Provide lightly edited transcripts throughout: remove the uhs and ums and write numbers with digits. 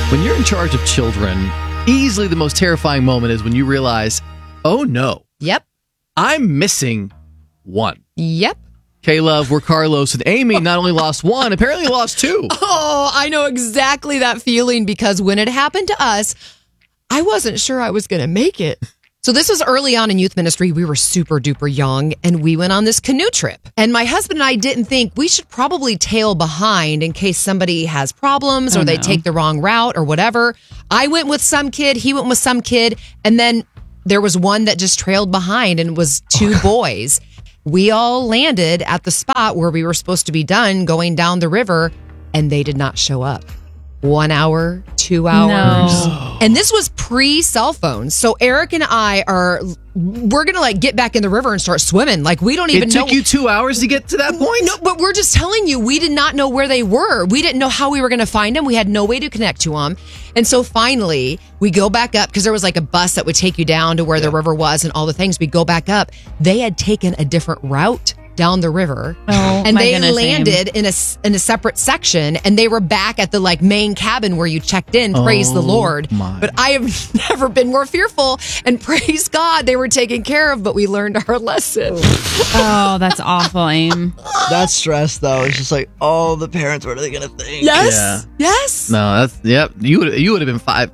When you're in charge of children, easily the most terrifying moment is when you realize, oh no, Yep. I'm missing one. Yep. K-Love, where Carlos and Amy not only lost one, apparently lost two. Oh, I know exactly that feeling because when it happened to us, I wasn't sure I was going to make it. So this was early on in youth ministry. We were super duper young and we went on this canoe trip. And my husband and I didn't think we should probably tail behind in case somebody has problems or they take the wrong route or whatever. I went with some kid, he went with some kid, and then there was one that just trailed behind and it was two boys. We all landed at the spot where we were supposed to be done going down the river and they did not show up. 1 hour, 2 hours. No. And this was pre-cell phones. So Eric and I we're going to like get back in the river and start swimming. Like we don't even know. It took you 2 hours to get to that point? No, but we're just telling you, we did not know where they were. We didn't know how we were going to find them. We had no way to connect to them. And so finally we go back up because there was like a bus that would take you down to where the river was and all the things. We go back up. They had taken a different route down the river and my they goodness, landed in a separate section and they were back at the like main cabin where you checked in. Praise the Lord. My. But I have never been more fearful and praise God they were taken care of, but we learned our lesson. Oh, that's awful, Aim. That stress, though, it's just like, oh, the parents, what are they going to think? Yes. Yeah. Yes. No, that's, yep. You would have been fired.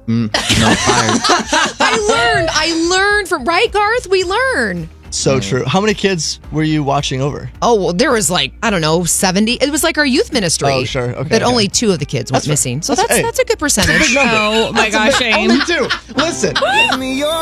I learned from, right, Garth? We learn. So true. How many kids were you watching over? Oh, well, there was like, I don't know, 70. It was like our youth ministry. Oh, sure. Okay, But okay. only 2 of the kids went missing. So That's- hey, that's a good percentage. Big number. Oh, my gosh, Aim. Only 2. Listen. Give me your